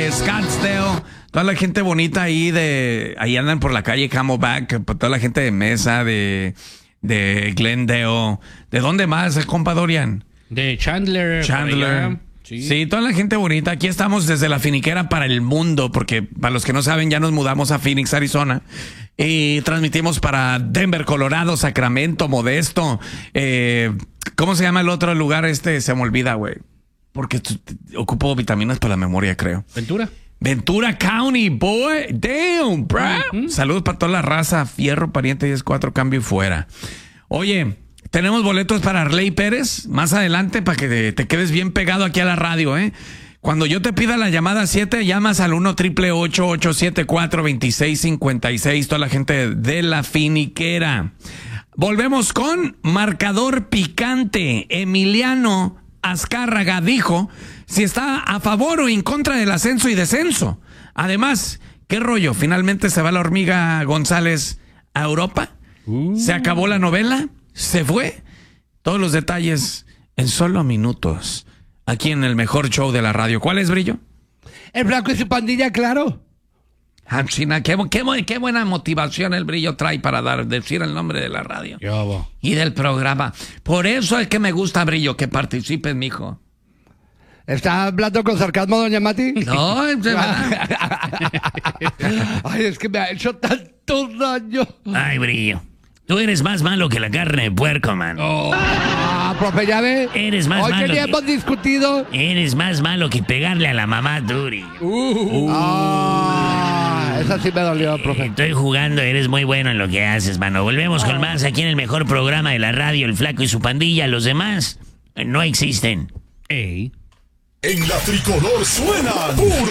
Scottsdale, toda la gente bonita ahí andan por la calle Camelback, toda la gente de Mesa, de Glendale. ¿De dónde más, compa Dorian? De Chandler. Sí, toda la gente bonita. Aquí estamos desde la finiquera para el mundo, porque para los que no saben, ya nos mudamos a Phoenix, Arizona. Y transmitimos para Denver, Colorado, Sacramento, Modesto. ¿Cómo se llama el otro lugar? Se me olvida, güey. Porque ocupo vitaminas para la memoria, creo. Ventura County, boy. Damn, bro. Saludos para toda la raza. Fierro, pariente 10-4, cambio y fuera. Oye, tenemos boletos para Arley Pérez más adelante para que te quedes bien pegado aquí a la radio, ¿eh? Cuando yo te pida la llamada 7, llamas al 1-888-874-2656. Toda la gente de la finiquera. Volvemos con marcador picante. Emiliano Azcárraga dijo si está a favor o en contra del ascenso y descenso. Además, ¿qué rollo? ¿Finalmente se va la hormiga González a Europa? ¿Se acabó la novela? ¿Se fue? Todos los detalles en solo minutos. Aquí en el mejor show de la radio. ¿Cuál es, Brillo? El Flaco y su pandilla, claro. China, qué buena motivación el Brillo trae para decir el nombre de la radio. Y del programa. Por eso es que me gusta, Brillo, que participes, mijo. ¿Está hablando con sarcasmo, doña Mati? No, ay, es que me ha hecho tanto daño. Ay, Brillo. Tú eres más malo que la carne de puerco, man. Profe, ya ve. Eres más malo. Hoy que hemos discutido. Eres más malo que pegarle a la mamá Duri. Esa sí me dolió, profe. Estoy jugando, eres muy bueno en lo que haces, mano. Volvemos con más aquí en el mejor programa de la radio, El Flaco y su pandilla. Los demás no existen. En la tricolor suenan puro